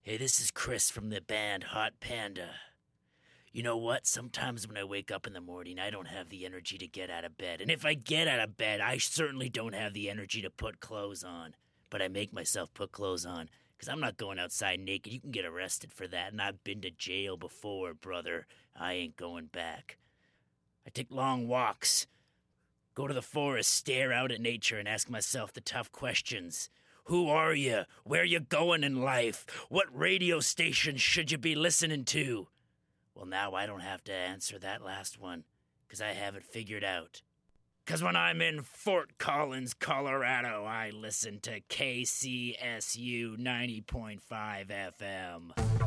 Hey, this is Chris from the band Hot Panda. You know what? Sometimes when I wake up in the morning, I don't have the energy to get out of bed. And if I get out of bed, I certainly don't have the energy to put clothes on. But I make myself put clothes on, because I'm not going outside naked. You can get arrested for that, and I've been to jail before, brother. I ain't going back. I take long walks, go to the forest, stare out at nature, and ask myself the tough questions. Who are you? Where you going in life? What radio station should you be listening to? Well, now I don't have to answer that last one, because I have it figured out. Because when I'm in Fort Collins, Colorado, I listen to KCSU 90.5 FM.